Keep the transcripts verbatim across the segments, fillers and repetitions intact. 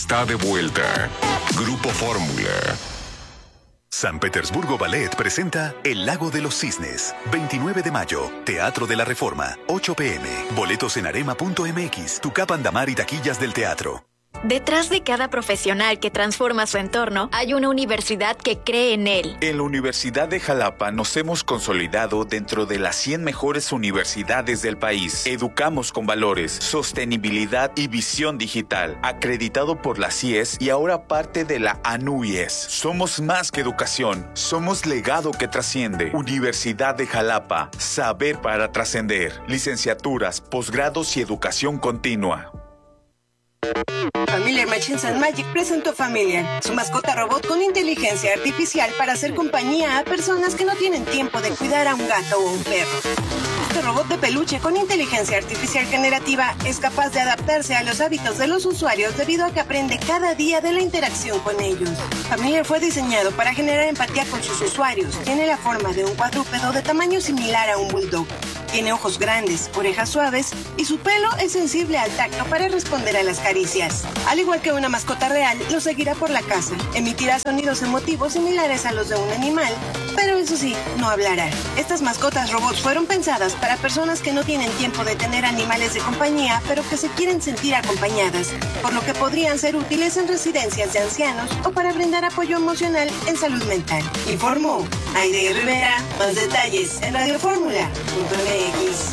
está de vuelta. Grupo Fórmula. San Petersburgo Ballet presenta El Lago de los Cisnes. veintinueve de mayo, Teatro de la Reforma, ocho pe eme. Boletos en arema punto eme equis, Tucap Andamar y taquillas del teatro. Detrás de cada profesional que transforma su entorno, hay una universidad que cree en él. En la Universidad de Jalapa nos hemos consolidado dentro de las cien mejores universidades del país. Educamos con valores, sostenibilidad y visión digital. Acreditado por la C I E S y ahora parte de la A N U Y E S. Somos más que educación, somos legado que trasciende. Universidad de Jalapa, saber para trascender. Licenciaturas, posgrados y educación continua. Familiar Machines and Magic presentó Familiar, su mascota robot con inteligencia artificial para hacer compañía a personas que no tienen tiempo de cuidar a un gato o un perro. Este robot de peluche con inteligencia artificial generativa es capaz de adaptarse a los hábitos de los usuarios debido a que aprende cada día de la interacción con ellos. Familiar fue diseñado para generar empatía con sus usuarios. Tiene la forma de un cuadrúpedo de tamaño similar a un bulldog. Tiene ojos grandes, orejas suaves y su pelo es sensible al tacto para responder a las caricias. Al igual que una mascota real, lo seguirá por la casa. Emitirá sonidos emotivos similares a los de un animal, pero eso sí, no hablará. Estas mascotas robots fueron pensadas para personas que no tienen tiempo de tener animales de compañía, pero que se quieren sentir acompañadas, por lo que podrían ser útiles en residencias de ancianos o para brindar apoyo emocional en salud mental. Informó Aide Rivera. Más detalles en radio fórmula punto eme equis.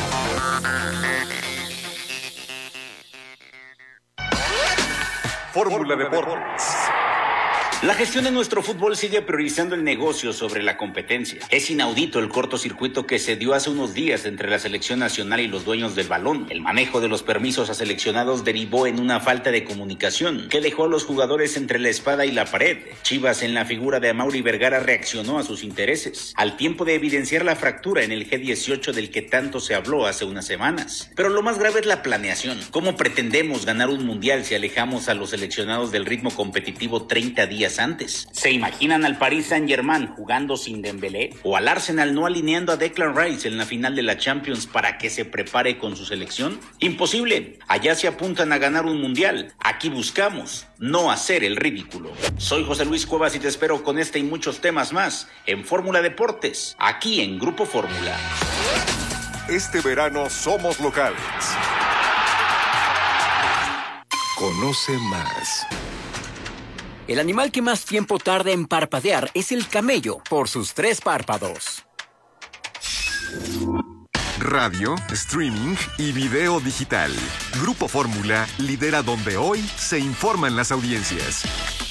Fórmula Deportes. La gestión de nuestro fútbol sigue priorizando el negocio sobre la competencia. Es inaudito el cortocircuito que se dio hace unos días entre la selección nacional y los dueños del balón. El manejo de los permisos a seleccionados derivó en una falta de comunicación que dejó a los jugadores entre la espada y la pared. Chivas, en la figura de Amaury Vergara, reaccionó a sus intereses, al tiempo de evidenciar la fractura en el G dieciocho del que tanto se habló hace unas semanas. Pero lo más grave es la planeación. ¿Cómo pretendemos ganar un mundial si alejamos a los seleccionados del ritmo competitivo treinta días antes? ¿Se imaginan al Paris Saint-Germain jugando sin Dembélé? ¿O al Arsenal no alineando a Declan Rice en la final de la Champions para que se prepare con su selección? Imposible. Allá se apuntan a ganar un mundial. Aquí buscamos no hacer el ridículo. Soy José Luis Cuevas y te espero con este y muchos temas más en Fórmula Deportes, aquí en Grupo Fórmula. Este verano somos locales. Conoce más. El animal que más tiempo tarda en parpadear es el camello, por sus tres párpados. Radio, streaming y video digital. Grupo Fórmula lidera donde hoy se informan las audiencias.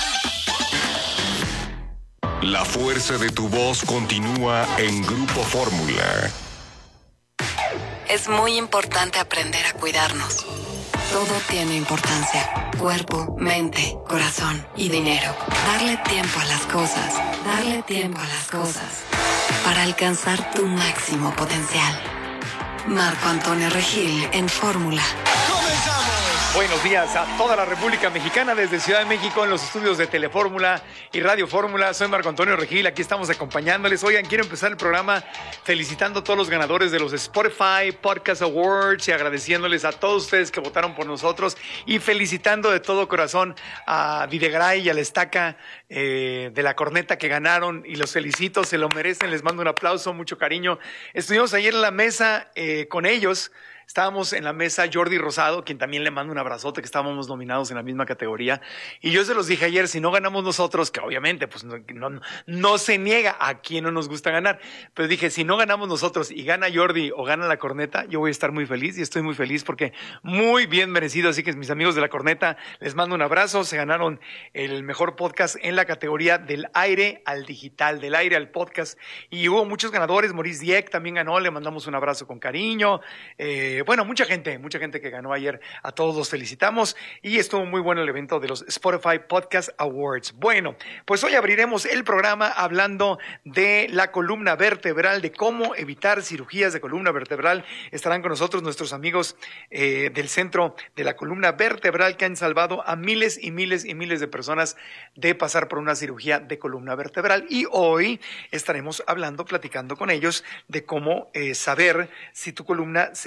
La fuerza de tu voz continúa en Grupo Fórmula. Es muy importante aprender a cuidarnos. Todo tiene importancia. Cuerpo, mente, corazón y dinero. Darle tiempo a las cosas. Darle tiempo a las cosas. Para alcanzar tu máximo potencial. Marco Antonio Regil en Fórmula. Buenos días a toda la República Mexicana desde Ciudad de México en los estudios de Telefórmula y Radio Fórmula. Soy Marco Antonio Regil, aquí estamos acompañándoles. Oigan, quiero empezar el programa felicitando a todos los ganadores de los Spotify Podcast Awards y agradeciéndoles a todos ustedes que votaron por nosotros y felicitando de todo corazón a Videgaray y a la Estaca eh, de la Corneta que ganaron y los felicito, se lo merecen, les mando un aplauso, mucho cariño. Estuvimos ayer en la mesa eh, con ellos. Estábamos en la mesa Jordi Rosado, quien también le mando un abrazote, que estábamos nominados en la misma categoría. Y yo se los dije ayer, si no ganamos nosotros, que obviamente pues no, no, no se niega a quien no nos gusta ganar, pero dije, si no ganamos nosotros y gana Jordi o gana la Corneta, yo voy a estar muy feliz y estoy muy feliz porque muy bien merecido. Así que mis amigos de la Corneta, les mando un abrazo. Se ganaron el mejor podcast en la categoría del aire al digital, del aire al podcast. Y hubo muchos ganadores. Maurice Dieck también ganó, le mandamos un abrazo con cariño. Eh, Bueno, mucha gente, mucha gente que ganó ayer, a todos los felicitamos y estuvo muy bueno el evento de los Spotify Podcast Awards. Bueno, pues hoy abriremos el programa hablando de la columna vertebral, de cómo evitar cirugías de columna vertebral. Estarán con nosotros nuestros amigos eh, del Centro de la Columna Vertebral que han salvado a miles y miles y miles de personas de pasar por una cirugía de columna vertebral. Y hoy estaremos hablando, platicando con ellos de cómo eh, saber si tu columna se está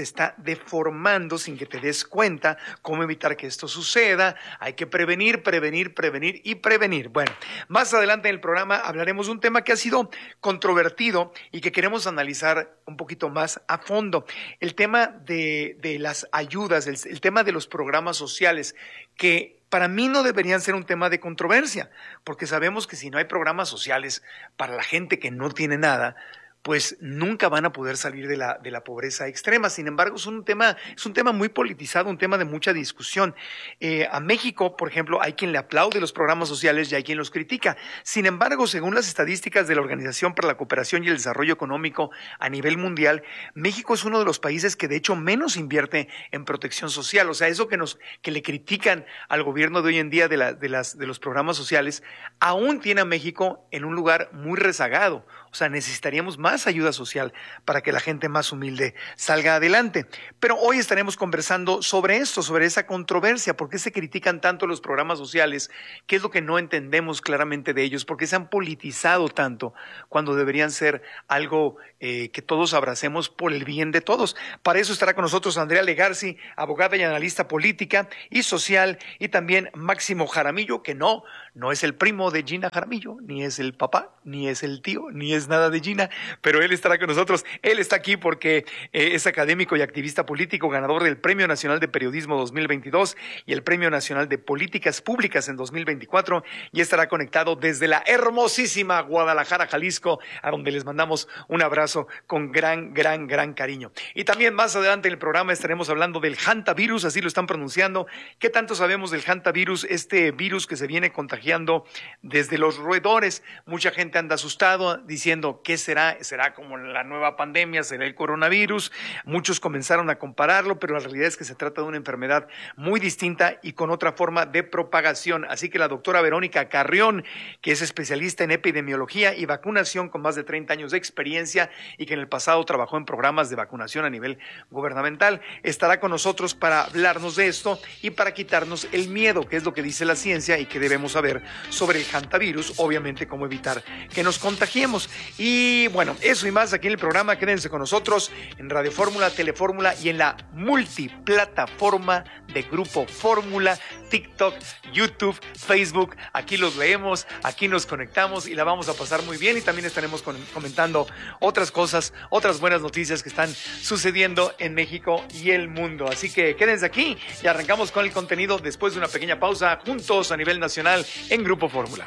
deformando sin que te des cuenta cómo evitar que esto suceda. Hay que prevenir, prevenir, prevenir y prevenir. Bueno, más adelante en el programa hablaremos de un tema que ha sido controvertido y que queremos analizar un poquito más a fondo. El tema de, de las ayudas, el, el tema de los programas sociales, que para mí no deberían ser un tema de controversia, porque sabemos que si no hay programas sociales para la gente que no tiene nada, pues nunca van a poder salir de la, de la pobreza extrema. Sin embargo, es un tema, es un tema muy politizado, un tema de mucha discusión. Eh, a México, por ejemplo, hay quien le aplaude los programas sociales y hay quien los critica. Sin embargo, según las estadísticas de la Organización para la Cooperación y el Desarrollo Económico a nivel mundial, México es uno de los países que de hecho menos invierte en protección social. O sea, eso que nos, que le critican al gobierno de hoy en día de, la, de, las, de los programas sociales, aún tiene a México en un lugar muy rezagado. O sea, necesitaríamos más ayuda social para que la gente más humilde salga adelante. Pero hoy estaremos conversando sobre esto, sobre esa controversia. ¿Por qué se critican tanto los programas sociales? ¿Qué es lo que no entendemos claramente de ellos? ¿Por qué se han politizado tanto cuando deberían ser algo eh, que todos abracemos por el bien de todos? Para eso estará con nosotros Andrea Legarci, abogada y analista política y social, y también Máximo Jaramillo, que no, no es el primo de Gina Jaramillo, ni es el papá, ni es el tío, ni es nada de Gina, pero él estará con nosotros. Él está aquí porque eh, es académico y activista político, ganador del Premio Nacional de Periodismo dos mil veintidós y el Premio Nacional de Políticas Públicas en dos mil veinticuatro, y estará conectado desde la hermosísima Guadalajara, Jalisco, a donde les mandamos un abrazo con gran, gran, gran cariño. Y también más adelante en el programa estaremos hablando del hantavirus, así lo están pronunciando. ¿Qué tanto sabemos del hantavirus? Este virus que se viene contagiando desde los roedores. Mucha gente anda asustado diciendo ¿qué será? ¿Será como la nueva pandemia? ¿Será el coronavirus? Muchos comenzaron a compararlo, pero la realidad es que se trata de una enfermedad muy distinta y con otra forma de propagación. Así que la doctora Verónica Carrión, que es especialista en epidemiología y vacunación con más de treinta años de experiencia y que en el pasado trabajó en programas de vacunación a nivel gubernamental, estará con nosotros para hablarnos de esto y para quitarnos el miedo, que es lo que dice la ciencia y que debemos saber sobre el hantavirus, obviamente cómo evitar que nos contagiemos. Y bueno, eso y más aquí en el programa. Quédense con nosotros en Radio Fórmula, Telefórmula y en la multiplataforma de Grupo Fórmula, TikTok, YouTube, Facebook. Aquí los leemos, aquí nos conectamos y la vamos a pasar muy bien, y también estaremos con, comentando otras cosas, otras buenas noticias que están sucediendo en México y el mundo. Así que quédense aquí y arrancamos con el contenido después de una pequeña pausa, juntos a nivel nacional en Grupo Fórmula.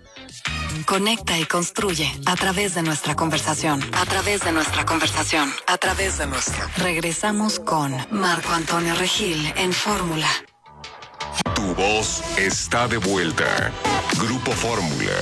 Conecta y construye a través de nuestra conversación. A través de nuestra conversación. A través de nuestra. Regresamos con Marco Antonio Regil en Fórmula. Tu voz está de vuelta. Grupo Fórmula.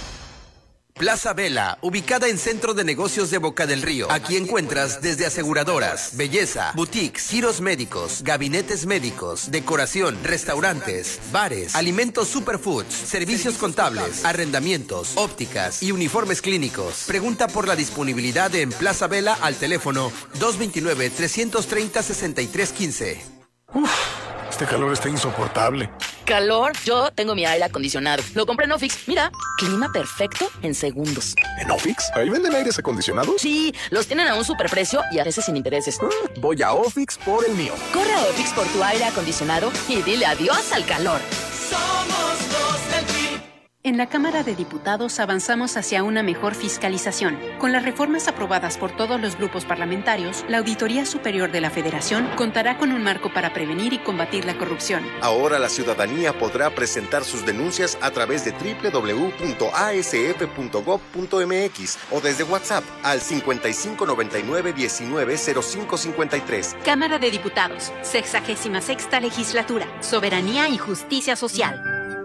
Plaza Vela, ubicada en Centro de Negocios de Boca del Río. Aquí encuentras desde aseguradoras, belleza, boutiques, giros médicos, gabinetes médicos, decoración, restaurantes, bares, alimentos superfoods, servicios contables, arrendamientos, ópticas y uniformes clínicos. Pregunta por la disponibilidad en Plaza Vela al teléfono dos dos nueve, tres tres cero, seis tres uno cinco. Uf, este calor está insoportable. ¿Calor? Yo tengo mi aire acondicionado. Lo compré en Ofix. Mira, clima perfecto en segundos. ¿En Ofix? ¿Ahí venden aires acondicionados? Sí, los tienen a un superprecio y a veces sin intereses. Mm, voy a Ofix por el mío. Corre a Ofix por tu aire acondicionado y dile adiós al calor. Somos los del P R I. En la Cámara de Diputados avanzamos hacia una mejor fiscalización. Con las reformas aprobadas por todos los grupos parlamentarios, la Auditoría Superior de la Federación contará con un marco para prevenir y combatir la corrupción. Ahora la ciudadanía podrá presentar sus denuncias a través de doble u doble u doble u punto a s f punto gob punto m x o desde WhatsApp al cincuenta y cinco noventa y nueve diecinueve cero cinco cincuenta y tres. Cámara de Diputados, sexagésima sexta legislatura, soberanía y justicia social.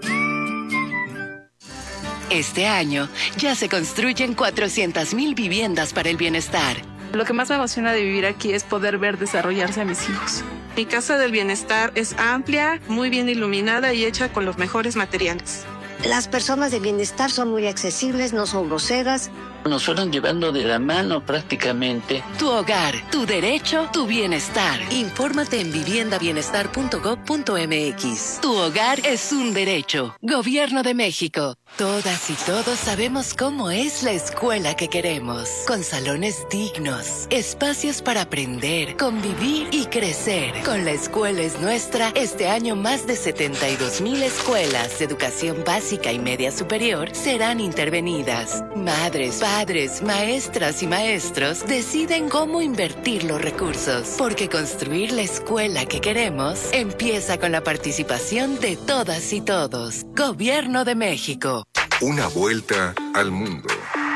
Este año ya se construyen cuatrocientas mil viviendas para el bienestar. Lo que más me emociona de vivir aquí es poder ver desarrollarse a mis hijos. Mi Casa del Bienestar es amplia, muy bien iluminada y hecha con los mejores materiales. Las personas de bienestar son muy accesibles, no son groseras. Nos fueron llevando de la mano prácticamente. Tu hogar, tu derecho, tu bienestar. Infórmate en vivienda bienestar punto gob punto eme equis. Tu hogar es un derecho. Gobierno de México. Todas y todos sabemos cómo es la escuela que queremos. Con salones dignos, espacios para aprender, convivir y crecer. Con La Escuela es Nuestra, este año más de setenta y dos mil escuelas de educación básica y media superior serán intervenidas. Madres, padres, maestras y maestros deciden cómo invertir los recursos, porque construir la escuela que queremos empieza con la participación de todas y todos. Gobierno de México. Una vuelta al mundo.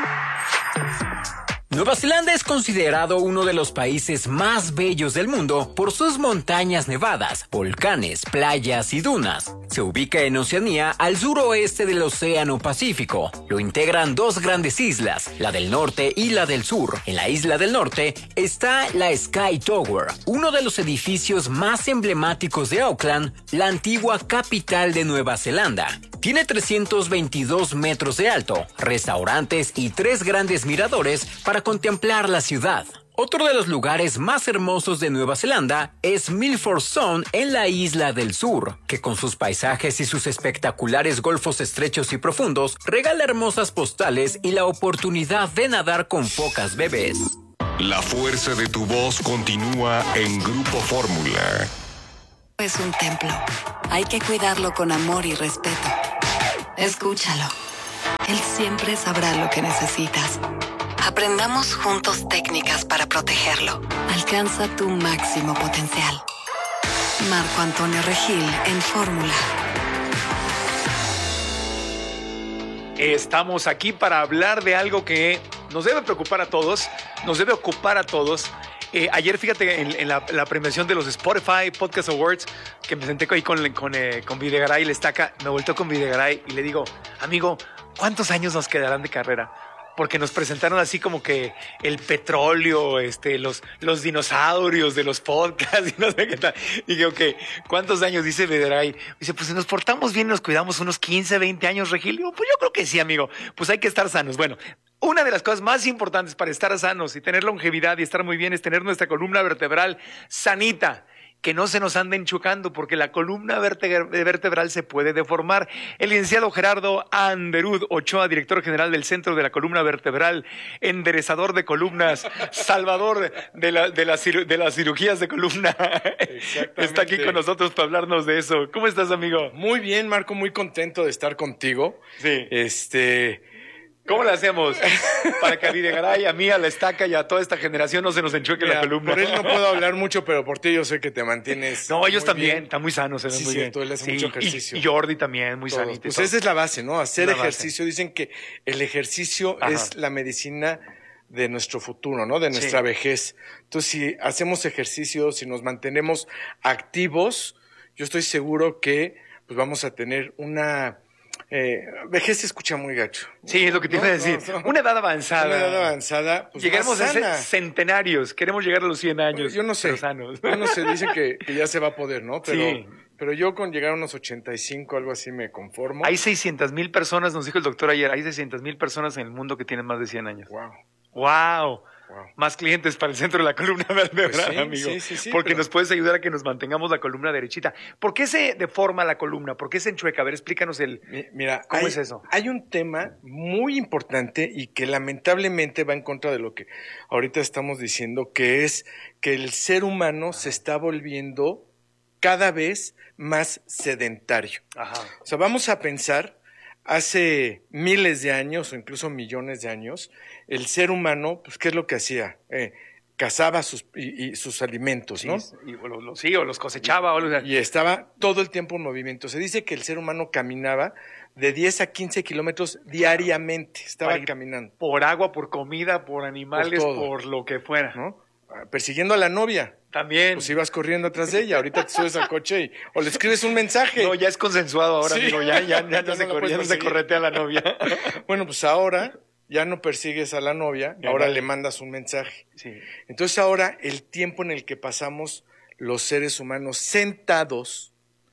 Nueva Zelanda es considerado uno de los países más bellos del mundo por sus montañas nevadas, volcanes, playas y dunas. Se ubica en Oceanía, al suroeste del Océano Pacífico. Lo integran dos grandes islas, la del norte y la del sur. En la isla del norte está la Sky Tower, uno de los edificios más emblemáticos de Auckland, la antigua capital de Nueva Zelanda. Tiene trescientos veintidós metros de alto, restaurantes y tres grandes miradores para contemplar la ciudad. Otro de los lugares más hermosos de Nueva Zelanda es Milford Sound en la isla del sur, que con sus paisajes y sus espectaculares golfos estrechos y profundos regala hermosas postales y la oportunidad de nadar con focas bebés. La fuerza de tu voz continúa en Grupo Fórmula. Es un templo. Hay que cuidarlo con amor y respeto. Escúchalo. Él siempre sabrá lo que necesitas. Aprendamos juntos técnicas para protegerlo. Alcanza tu máximo potencial. Marco Antonio Regil en Fórmula. Estamos aquí para hablar de algo que nos debe preocupar a todos, nos debe ocupar a todos. Eh, ayer, fíjate, en, en la, la premiación de los Spotify Podcast Awards, que me senté ahí con, con, eh, con Videgaray y le estaca, me volteó con Videgaray y le digo, amigo, ¿cuántos años nos quedarán de carrera? Porque nos presentaron así como que el petróleo, este, los, los dinosaurios de los podcasts y no sé qué tal. Y digo, okay, ¿cuántos años? Dice Videgaray. Dice, pues si nos portamos bien y nos cuidamos unos quince, veinte años, Regil. Digo, pues yo creo que sí, amigo. Pues hay que estar sanos. Bueno, una de las cosas más importantes para estar sanos y tener longevidad y estar muy bien es tener nuestra columna vertebral sanita. Que no se nos anden chocando, porque la columna vertebral se puede deformar. El licenciado Gerardo Anderud Ochoa, director general del Centro de la Columna Vertebral, enderezador de columnas, salvador de, la, de, las, de las cirugías de columna, está aquí con nosotros para hablarnos de eso. ¿Cómo estás, amigo? Muy bien, Marco, muy contento de estar contigo. Sí. Este... ¿Cómo le hacemos para que a Videgaray, a mí, a la estaca y a toda esta generación no se nos enchueque Mira, la columna? Por él no puedo hablar mucho, pero por ti yo sé que te mantienes. No, ellos también, bien. están muy sanos, se ven sí, muy cierto, bien. Él hace sí, mucho ejercicio. Y, y Jordi también, muy Todos. sanito. Pues esa es la base, ¿no? Hacer la ejercicio. Base. Dicen que el ejercicio Ajá. es la medicina de nuestro futuro, ¿no? De nuestra sí. vejez. Entonces, si hacemos ejercicio, si nos mantenemos activos, yo estoy seguro que pues vamos a tener una... Eh, vejez se escucha muy gacho. Sí, es lo que te iba a decir. No, no. Una edad avanzada. Una edad avanzada. Pues Llegaremos a ser centenarios. Queremos llegar a los cien años. Yo no sé. Sanos. Yo no sé. Dicen que, que ya se va a poder, ¿no? Pero, sí. pero yo con llegar a unos ochenta y cinco, algo así, me conformo. Hay seiscientas mil personas, nos dijo el doctor ayer, hay seiscientas mil personas en el mundo que tienen más de cien años. Wow. Wow. Wow. Más clientes para el centro de la columna vertebral, pues sí, amigo. Sí, sí, sí, porque pero... nos puedes ayudar a que nos mantengamos la columna derechita. ¿Por qué se deforma la columna? ¿Por qué se enchueca? A ver, explícanos el... Mira, ¿cómo hay, es eso? Hay un tema muy importante y que lamentablemente va en contra de lo que ahorita estamos diciendo, que es que el ser humano se está volviendo cada vez más sedentario. Ajá. O sea, vamos a pensar... Hace miles de años o incluso millones de años, el ser humano, pues, ¿qué es lo que hacía? Eh, cazaba sus, y, y sus alimentos, ¿no? Sí, y, o los, sí, o los cosechaba. O los... Y estaba todo el tiempo en movimiento. Se dice que el ser humano caminaba de diez a quince kilómetros diariamente. Estaba caminando. Por agua, por comida, por animales, por, por lo que fuera. ¿No? Persiguiendo a la novia. También. Pues ibas corriendo atrás de ella, ahorita te subes al coche y, o le escribes un mensaje. No, ya es consensuado ahora, sí. amigo, ya, ya, ya, ya, no, se no, corre, ya no se corretea a la novia. Bueno, pues ahora ya no persigues a la novia, ya ahora vale. le mandas un mensaje. Sí. Entonces ahora el tiempo en el que pasamos los seres humanos sentados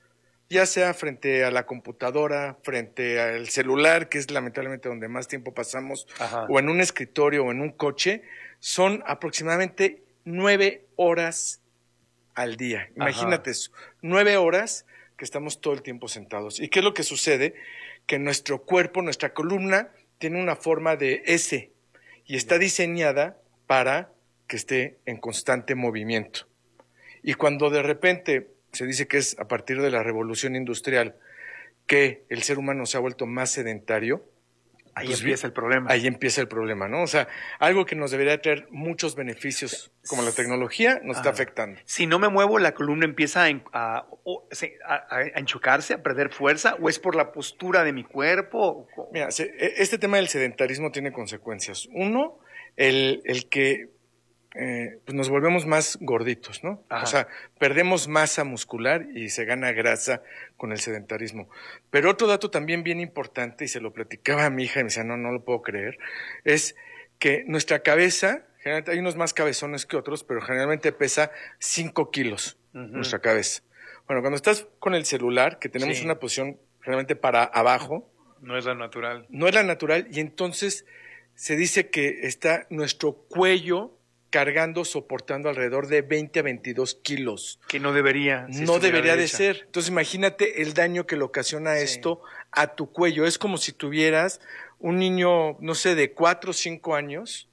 ya sea frente a la computadora, frente al celular, que es lamentablemente donde más tiempo pasamos, Ajá. o en un escritorio o en un coche, son aproximadamente nueve horas al día. Imagínate Ajá. eso, nueve horas que estamos todo el tiempo sentados. ¿Y qué es lo que sucede? Que nuestro cuerpo, nuestra columna, tiene una forma de S y está diseñada para que esté en constante movimiento. Y cuando de repente se dice que es a partir de la revolución industrial que el ser humano se ha vuelto más sedentario, ahí pues empieza el problema. Ahí empieza el problema, ¿no? O sea, algo que nos debería traer muchos beneficios, como la tecnología, nos ah. está afectando. Si no me muevo, la columna empieza a, a, a, a enchucarse, a perder fuerza, o es por la postura de mi cuerpo. Mira, se, este tema del sedentarismo tiene consecuencias. Uno, el, el que eh, pues nos volvemos más gorditos, ¿no? Ajá. O sea, perdemos masa muscular y se gana grasa con el sedentarismo. Pero otro dato también bien importante, y se lo platicaba a mi hija y me decía, no, no lo puedo creer, es que nuestra cabeza, generalmente hay unos más cabezones que otros, pero generalmente pesa cinco kilos uh-huh. nuestra cabeza. Bueno, cuando estás con el celular, que tenemos sí. una posición generalmente para abajo. No es la natural. No es la natural, y entonces se dice que está nuestro cuello cargando, soportando alrededor de veinte a veintidós kilos. Que no debería. Si no debería de ser. Entonces imagínate el daño que le ocasiona sí. esto a tu cuello. Es como si tuvieras un niño, no sé, de cuatro o cinco años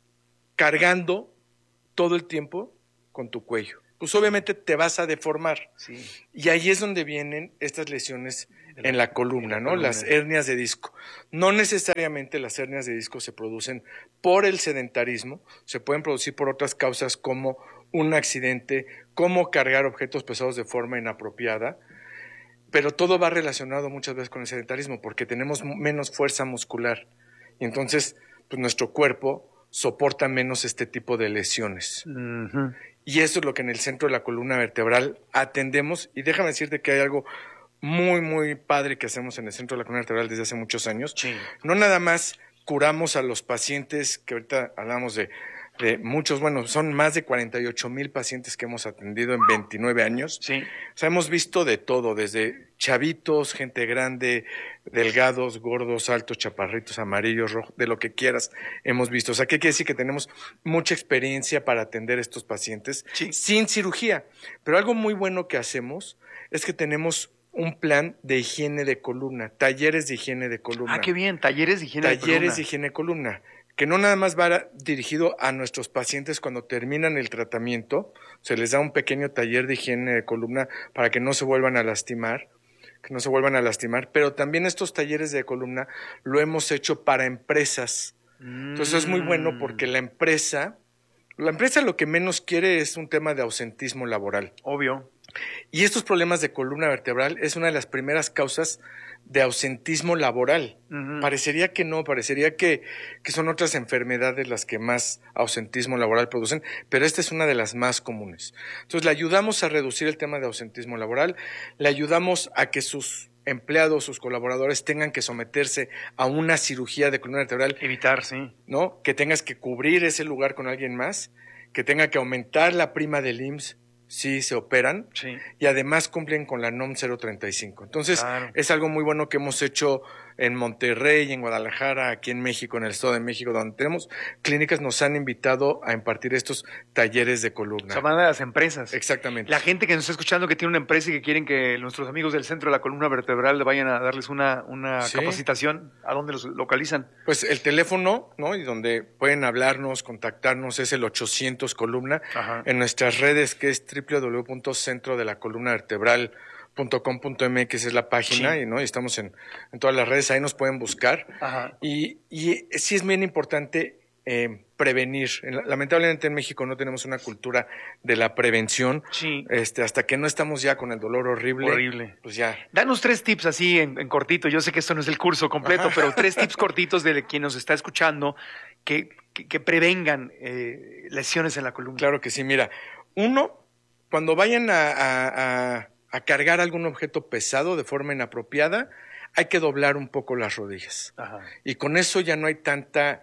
cargando todo el tiempo con tu cuello. Pues obviamente te vas a deformar. Sí. Y ahí es donde vienen estas lesiones en la columna, ¿no? Las hernias de disco. No necesariamente las hernias de disco se producen por el sedentarismo, se pueden producir por otras causas como un accidente, como cargar objetos pesados de forma inapropiada, pero todo va relacionado muchas veces con el sedentarismo porque tenemos menos fuerza muscular y entonces pues, nuestro cuerpo soporta menos este tipo de lesiones. Uh-huh. Y eso es lo que en el centro de la columna vertebral atendemos, y déjame decirte que hay algo muy, muy padre que hacemos en el centro de la columna vertebral desde hace muchos años. Sí. No nada más curamos a los pacientes, que ahorita hablamos de, de muchos, bueno, son más de cuarenta y ocho mil pacientes que hemos atendido en veintinueve años. Sí. O sea, hemos visto de todo, desde chavitos, gente grande, delgados, gordos, altos, chaparritos, amarillos, rojos, de lo que quieras hemos visto. O sea, ¿qué quiere decir? Que tenemos mucha experiencia para atender a estos pacientes sí. sin cirugía. Pero algo muy bueno que hacemos es que tenemos un plan de higiene de columna, talleres de higiene de columna. Ah, qué bien, talleres de higiene talleres de columna. Talleres de higiene de columna, que no nada más va dirigido a nuestros pacientes cuando terminan el tratamiento, se les da un pequeño taller de higiene de columna para que no se vuelvan a lastimar, que no se vuelvan a lastimar, pero también estos talleres de columna lo hemos hecho para empresas. Mm. Entonces es muy bueno porque la empresa, la empresa lo que menos quiere es un tema de ausentismo laboral. Obvio. Y estos problemas de columna vertebral es una de las primeras causas de ausentismo laboral. Uh-huh. Parecería que no, parecería que, que son otras enfermedades las que más ausentismo laboral producen, pero esta es una de las más comunes. Entonces le ayudamos a reducir el tema de ausentismo laboral, le ayudamos a que sus empleados, sus colaboradores tengan que someterse a una cirugía de columna vertebral. Evitar, sí. ¿No? Que tengas que cubrir ese lugar con alguien más, que tenga que aumentar la prima del I M S S si se operan, sí. y además cumplen con la N O M cero treinta y cinco. Entonces, claro. es algo muy bueno que hemos hecho en Monterrey, en Guadalajara, aquí en México, en el Estado de México, donde tenemos clínicas, nos han invitado a impartir estos talleres de columna. O sea, van a las empresas. Exactamente. La gente que nos está escuchando que tiene una empresa y que quieren que nuestros amigos del centro de la columna vertebral vayan a darles una, una ¿sí? capacitación, ¿a dónde los localizan? Pues el teléfono, ¿no? Y donde pueden hablarnos, contactarnos, es el ochocientos columna. Ajá. En nuestras redes, que es doble u doble u doble u punto centro de la columna vertebral punto com punto m x es la página, sí. y, ¿no? y estamos en, en todas las redes, ahí nos pueden buscar. Ajá. Y, y sí es bien importante eh, prevenir. Lamentablemente en México no tenemos una cultura de la prevención. Sí. Este, hasta que no estamos ya con el dolor horrible. Horrible. Pues ya. Danos tres tips así en, en cortito. Yo sé que esto no es el curso completo, Ajá. pero tres tips cortitos de quien nos está escuchando que, que, que prevengan eh, lesiones en la columna. Claro que sí. Mira, uno, cuando vayan a, a, a a cargar algún objeto pesado de forma inapropiada, hay que doblar un poco las rodillas. Ajá. Y con eso ya no hay tanta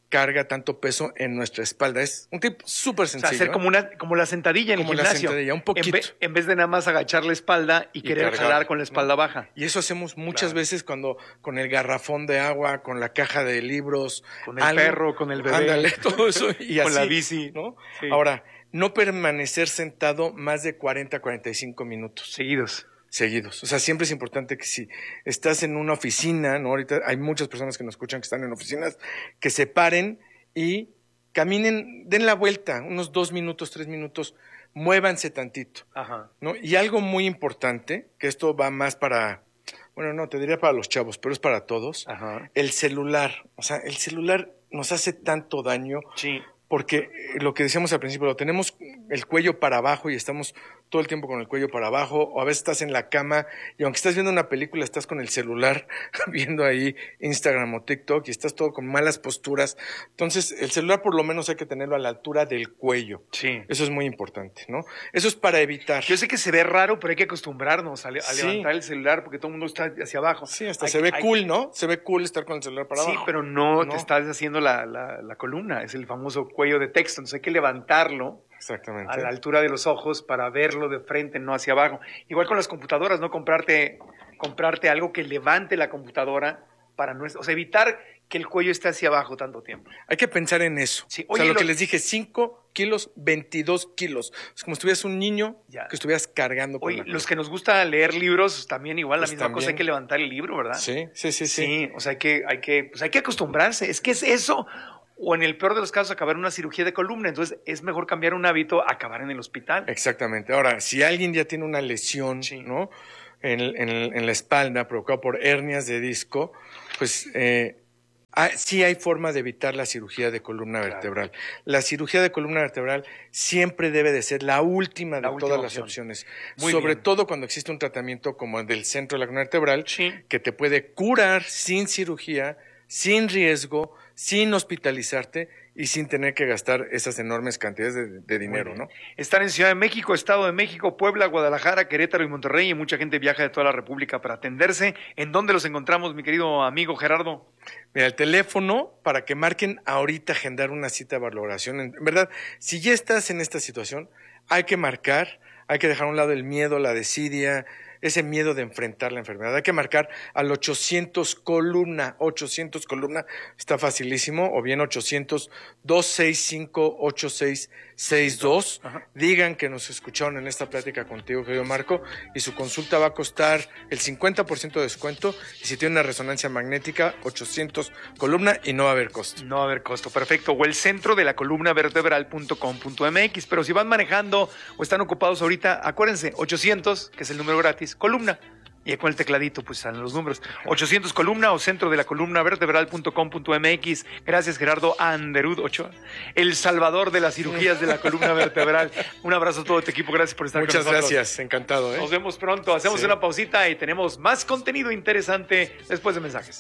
carga tanto peso en nuestra espalda. Es un tip súper sencillo. O sea, hacer como, una, como la sentadilla en como el gimnasio. La sentadilla, un poquito. En, ve, en vez de nada más agachar la espalda y, y querer cargar, jalar con la espalda ¿no? baja. Y eso hacemos muchas claro. veces cuando con el garrafón de agua, con la caja de libros. Con el algo, perro, con el bebé. Ándale, todo eso. Y con así, la bici. ¿no? Sí. Ahora, no permanecer sentado más de cuarenta a cuarenta y cinco minutos. Seguidos. Seguidos. O sea, siempre es importante que si estás en una oficina, ¿no? Ahorita hay muchas personas que nos escuchan que están en oficinas, que se paren y caminen, den la vuelta, unos dos minutos, tres minutos, muévanse tantito. Ajá. ¿No? Y algo muy importante, que esto va más para, bueno, no, te diría para los chavos, pero es para todos. Ajá. El celular. O sea, el celular nos hace tanto daño. Sí. Porque lo que decíamos al principio, lo tenemos el cuello para abajo y estamos todo el tiempo con el cuello para abajo, o a veces estás en la cama y aunque estás viendo una película, estás con el celular viendo ahí Instagram o TikTok y estás todo con malas posturas. Entonces, el celular por lo menos hay que tenerlo a la altura del cuello. Sí. Eso es muy importante, ¿no? Eso es para evitar. Yo sé que se ve raro, pero hay que acostumbrarnos a, le- a Sí. levantar el celular porque todo el mundo está hacia abajo. Sí, hasta Hay se que- ve hay- cool, ¿no? Se ve cool estar con el celular para Sí, abajo. pero no, No. te estás haciendo la, la, la columna, es el famoso cuello de texto, entonces hay que levantarlo Exactamente. a la altura de los ojos para verlo de frente, no hacia abajo. Igual con las computadoras, no comprarte, comprarte algo que levante la computadora para no, o sea, evitar que el cuello esté hacia abajo tanto tiempo. Hay que pensar en eso. Sí. O sea, Oye, lo lo- que les dije, cinco kilos, veintidós kilos. Es como si estuvieras un niño Ya. que estuvieras cargando con Oye, la los cosa. que nos gusta leer libros, también igual Pues la misma también. cosa, hay que levantar el libro, ¿verdad? Sí, sí, sí, sí. Sí, o sea, hay que, hay que, pues hay que acostumbrarse. Es que es eso, o en el peor de los casos, acabar en una cirugía de columna. Entonces, es mejor cambiar un hábito a acabar en el hospital. Exactamente. Ahora, si alguien ya tiene una lesión, ¿no? En, en- en la espalda provocada por hernias de disco, pues eh, ah, sí hay forma de evitar la cirugía de columna vertebral. La cirugía de columna vertebral siempre debe de ser la última de La última todas las opción. opciones. Muy Sobre bien. todo cuando existe un tratamiento como el del centro de la columna vertebral, que te puede curar sin cirugía, sin riesgo, sin hospitalizarte y sin tener que gastar esas enormes cantidades de, de dinero, Muy ¿no? bien. Están en Ciudad de México, Estado de México, Puebla, Guadalajara, Querétaro y Monterrey, y mucha gente viaja de toda la República para atenderse. ¿En dónde los encontramos, mi querido amigo Gerardo? Mira, el teléfono para que marquen ahorita agendar una cita de valoración. En verdad, si ya estás en esta situación, hay que marcar, hay que dejar a un lado el miedo, la desidia, ese miedo de enfrentar la enfermedad. Hay que marcar al ochocientos columna, ochocientos columna, está facilísimo, o bien ochocientos, dos seis cinco, ocho seis seis dos. Digan que nos escucharon en esta plática contigo, querido Marco, y su consulta va a costar el cincuenta por ciento de descuento, y si tiene una resonancia magnética, ochocientos columna y no va a haber costo. No va a haber costo, perfecto. O el centro de la columna vertebral punto com punto m x. Pero si van manejando o están ocupados ahorita, acuérdense, ochocientos, que es el número gratis, columna. Y con el tecladito, pues salen los números. ochocientos columna o centro de la columna vertebral punto com punto m x. Gracias, Gerardo Anderud Ochoa, el salvador de las cirugías de la columna vertebral. Un abrazo a todo tu equipo, gracias por estar Muchas con nosotros. gracias, encantado. ¿eh? Nos vemos pronto, hacemos Sí. una pausita y tenemos más contenido interesante después de mensajes.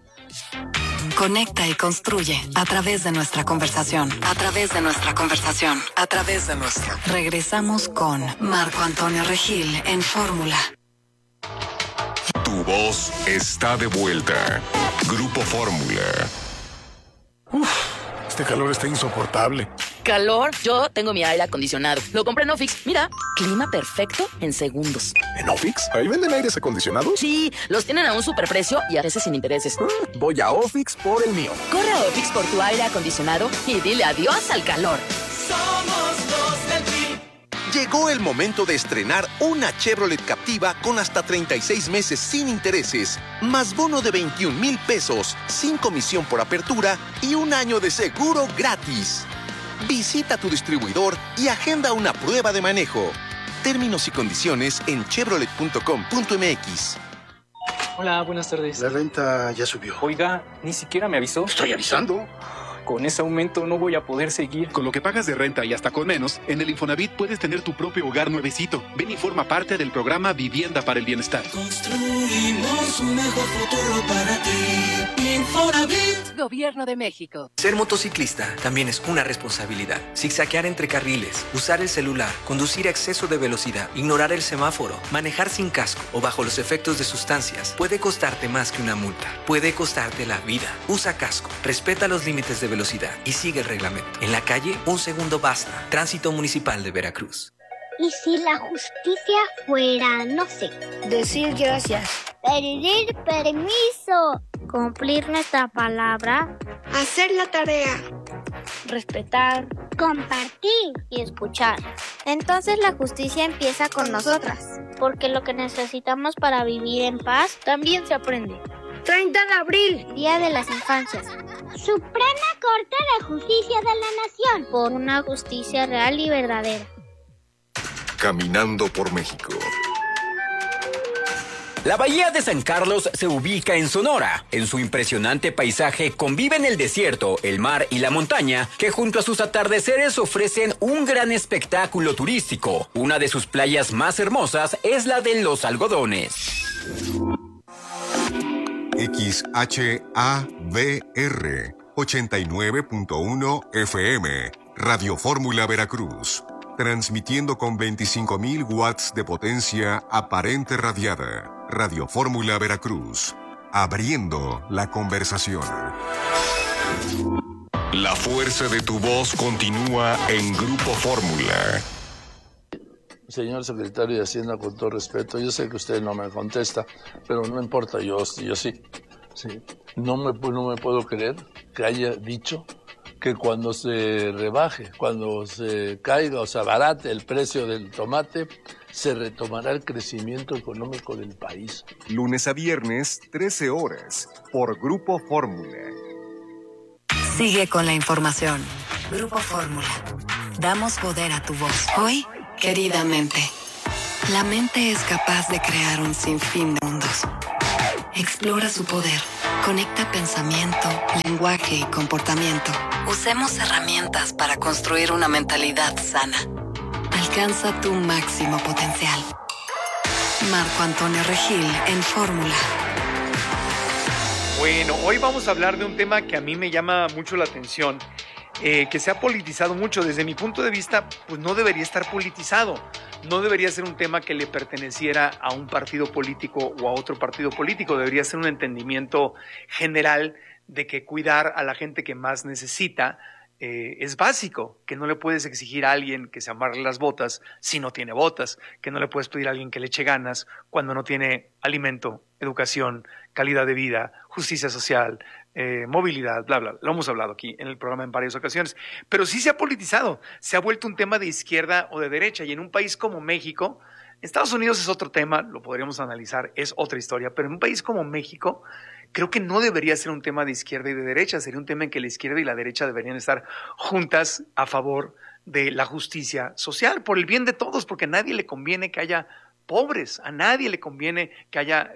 Conecta y construye a través de nuestra conversación. A través de nuestra conversación. A través de nuestra. Regresamos con Marco Antonio Regil en Fórmula. Tu voz está de vuelta. Grupo Fórmula. Este calor está insoportable. Calor, yo tengo mi aire acondicionado. Lo compré en Ofix. Mira, clima perfecto en segundos. ¿En Ofix? ¿Ahí venden aires acondicionados? Sí, los tienen a un superprecio y a veces sin intereses. Voy a Ofix por el mío. Corre a Ofix por tu aire acondicionado y dile adiós al calor. Somos los del Jeep. Llegó el momento de estrenar una Chevrolet Captiva con hasta treinta y seis meses sin intereses, más bono de veintiún mil pesos, sin comisión por apertura y un año de seguro gratis. Visita tu distribuidor y agenda una prueba de manejo. Términos y condiciones en chevrolet punto com punto m x. Hola, buenas tardes. La renta ya subió. Oiga, ni siquiera me avisó. Estoy avisando. Con ese aumento no voy a poder seguir. Con lo que pagas de renta y hasta con menos, en el Infonavit puedes tener tu propio hogar nuevecito. Ven y forma parte del programa Vivienda para el Bienestar. Construimos un mejor futuro para ti. Infonavit. Gobierno de México. Ser motociclista también es una responsabilidad. Zigzaguear entre carriles, usar el celular, conducir a exceso de velocidad, ignorar el semáforo, manejar sin casco o bajo los efectos de sustancias puede costarte más que una multa. Puede costarte la vida. Usa casco, respeta los límites de velocidad velocidad y sigue el reglamento. En la calle, un segundo basta. Tránsito Municipal de Veracruz. ¿Y si la justicia fuera, no sé, decir gracias, pedir permiso, cumplir nuestra palabra, hacer la tarea, respetar, compartir y escuchar? Entonces la justicia empieza con nosotras, porque lo que necesitamos para vivir en paz también se aprende. treinta de abril, Día de las Infancias. Suprema Corte de Justicia de la Nación, por una justicia real y verdadera. Caminando por México. La bahía de San Carlos se ubica en Sonora. En su impresionante paisaje conviven el desierto, el mar y la montaña, que junto a sus atardeceres ofrecen un gran espectáculo turístico. Una de sus playas más hermosas es la de Los Algodones. X H A V R ochenta y nueve punto uno F M, Radio Fórmula Veracruz, transmitiendo con veinticinco mil watts de potencia aparente radiada. Radio Fórmula Veracruz, abriendo la conversación. La fuerza de tu voz continúa en Grupo Fórmula. Señor secretario de Hacienda, con todo respeto, yo sé que usted no me contesta, pero no importa, yo, yo sí. sí. No, me, no me puedo creer que haya dicho que cuando se rebaje, cuando se caiga o se abarate el precio del tomate, se retomará el crecimiento económico del país. Lunes a viernes, trece horas, por Grupo Fórmula. Sigue con la información. Grupo Fórmula. Damos poder a tu voz. Hoy, querida mente. La mente es capaz de crear un sinfín de mundos. Explora su poder. Conecta pensamiento, lenguaje y comportamiento. Usemos herramientas para construir una mentalidad sana. Alcanza tu máximo potencial. Marco Antonio Regil en Fórmula. Bueno, hoy vamos a hablar de un tema que a mí me llama mucho la atención, eh, que se ha politizado mucho. Desde mi punto de vista, pues no debería estar politizado. No debería ser un tema que le perteneciera a un partido político o a otro partido político. Debería ser un entendimiento general de que cuidar a la gente que más necesita eh, es básico, que no le puedes exigir a alguien que se amarre las botas si no tiene botas, que no le puedes pedir a alguien que le eche ganas cuando no tiene alimento, educación, calidad de vida, justicia social, eh, movilidad, bla, bla. Lo hemos hablado aquí en el programa en varias ocasiones. Pero sí se ha politizado, se ha vuelto un tema de izquierda o de derecha, y en un país como México, Estados Unidos es otro tema, lo podríamos analizar, es otra historia, pero en un país como México, creo que no debería ser un tema de izquierda y de derecha, sería un tema en que la izquierda y la derecha deberían estar juntas a favor de la justicia social, por el bien de todos, porque a nadie le conviene que haya pobres, a nadie le conviene que haya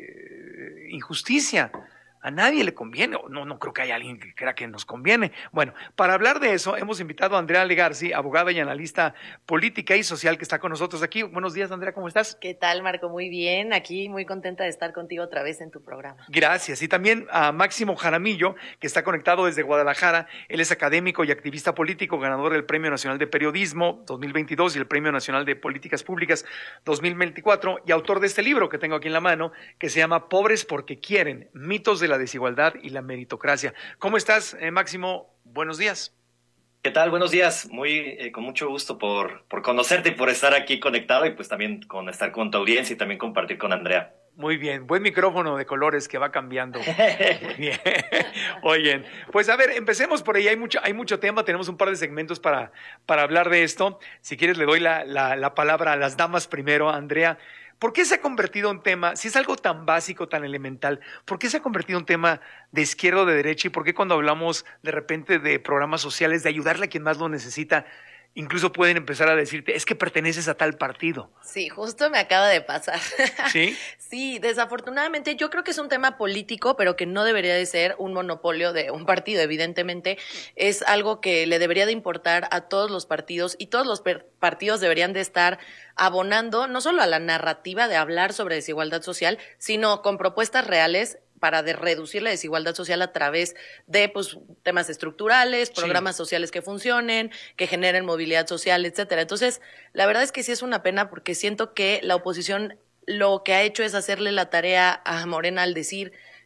este, injusticia. A nadie le conviene, no, no creo que haya alguien que crea que nos conviene. Bueno, para hablar de eso, hemos invitado a Andrea Legarzi, abogada y analista política y social, que está con nosotros aquí. Buenos días, Andrea, ¿cómo estás? ¿Qué tal, Marco? Muy bien, aquí muy contenta de estar contigo otra vez en tu programa. Gracias. Y también a Máximo Jaramillo, que está conectado desde Guadalajara. Él es académico y activista político, ganador del Premio Nacional de Periodismo dos mil veintidós y el Premio Nacional de Políticas Públicas dos mil veinticuatro, y autor de este libro que tengo aquí en la mano, que se llama Pobres porque quieren, mitos de la desigualdad y la meritocracia. ¿Cómo estás, eh, Máximo? Buenos días. ¿Qué tal? Buenos días. Muy, eh, con mucho gusto por, por conocerte y por estar aquí conectado, y pues también con estar con tu audiencia y también compartir con Andrea. Muy bien, buen micrófono de colores que va cambiando. Muy bien. Oye, pues a ver, empecemos por ahí. Hay mucho, hay mucho tema, tenemos un par de segmentos para, para hablar de esto. Si quieres le doy la, la, la palabra a las damas primero, Andrea. ¿Por qué se ha convertido en tema, si es algo tan básico, tan elemental, por qué se ha convertido en tema de izquierda o de derecha? ¿Y por qué cuando hablamos de repente de programas sociales, de ayudarle a quien más lo necesita, incluso pueden empezar a decirte, es que perteneces a tal partido? Sí, justo me acaba de pasar. ¿Sí? Sí, desafortunadamente yo creo que es un tema político, pero que no debería de ser un monopolio de un partido, evidentemente. Es algo que le debería de importar a todos los partidos, y todos los per- partidos deberían de estar abonando no solo a la narrativa de hablar sobre desigualdad social, sino con propuestas reales para de reducir la desigualdad social a través de pues, temas estructurales, programas sí. sociales que funcionen, que generen movilidad social, etcétera. Entonces, la verdad es que sí es una pena, porque siento que la oposición lo que ha hecho es hacerle la tarea a Morena al decir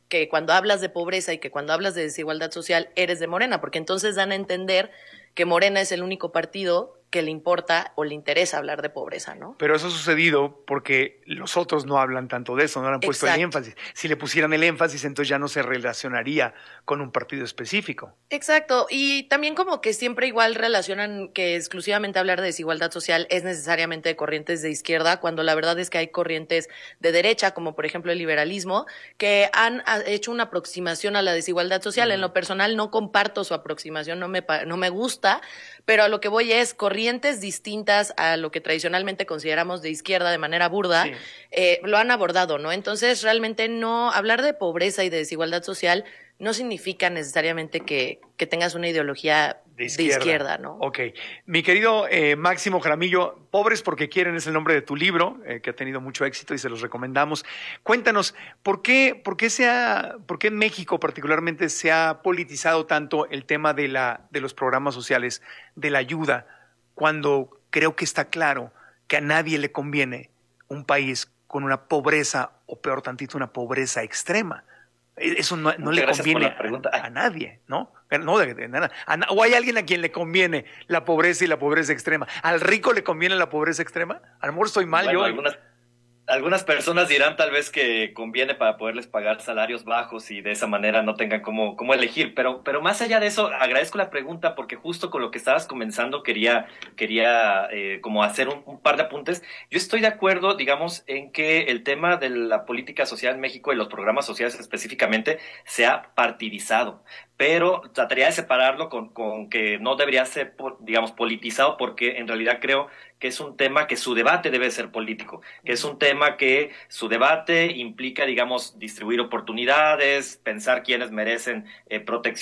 que cuando hablas de pobreza y que cuando hablas de desigualdad social eres de Morena, porque entonces dan a entender que Morena es el único partido que le importa o le interesa hablar de pobreza, ¿no? Pero eso ha sucedido porque los otros no hablan tanto de eso, no le han puesto Exacto. el énfasis. Si le pusieran el énfasis, entonces ya no se relacionaría con un partido específico. Exacto, y también como que siempre igual relacionan que exclusivamente hablar de desigualdad social es necesariamente de corrientes de izquierda, cuando la verdad es que hay corrientes de derecha, como por ejemplo el liberalismo, que han hecho una aproximación a la desigualdad social. Mm. En lo personal no comparto su aproximación, no me, no me gusta, pero a lo que voy es corrientes distintas a lo que tradicionalmente consideramos de izquierda de manera burda, sí. eh, lo han abordado, ¿no? Entonces, realmente no, hablar de pobreza y de desigualdad social no significa necesariamente que, que tengas una ideología de izquierda, de izquierda ¿no? Ok. Mi querido eh, Máximo Jaramillo, Pobres porque quieren es el nombre de tu libro, eh, que ha tenido mucho éxito y se los recomendamos. Cuéntanos, ¿por qué, por qué, se ha, por qué en México particularmente se ha politizado tanto el tema de, la, de los programas sociales, de la ayuda, cuando creo que está claro que a nadie le conviene un país con una pobreza, o peor tantito, una pobreza extrema? Eso no, no le conviene a, a nadie, ¿no? No de, de nada. A, ¿O hay alguien a quien le conviene la pobreza y la pobreza extrema? ¿Al rico le conviene la pobreza extrema? A lo mejor estoy mal bueno, yo. Algunas, algunas personas dirán tal vez que conviene para poderles pagar salarios bajos y de esa manera no tengan cómo, cómo elegir. Pero, pero más allá de eso, agradezco la pregunta porque justo con lo que estabas comenzando quería, quería eh, como hacer un, un par de apuntes. Yo estoy de acuerdo, digamos, en que el tema de la política social en México y los programas sociales específicamente se ha partidizado. Pero trataría de separarlo con, con que no debería ser, digamos, politizado, porque en realidad creo que es un tema que su debate debe ser político, que es un tema que su debate implica, digamos, distribuir oportunidades, pensar quiénes merecen eh, protección